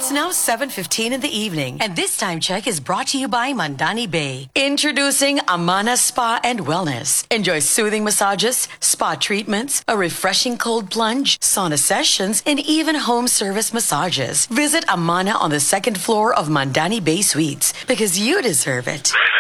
It's now 7:15 in the evening, and this time check is brought to you by Mandani Bay. Introducing Amana Spa and Wellness. Enjoy soothing massages, spa treatments, a refreshing cold plunge, sauna sessions, and even home service massages. Visit Amana on the second floor of Mandani Bay Suites because you deserve it.